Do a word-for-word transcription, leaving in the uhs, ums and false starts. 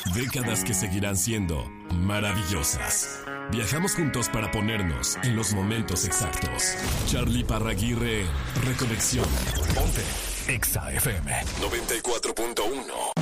Décadas que seguirán siendo maravillosas. Viajamos juntos para ponernos en los momentos exactos. Charlie Parraguirre, Reconexión. Ponte Exa F M noventa y cuatro punto uno.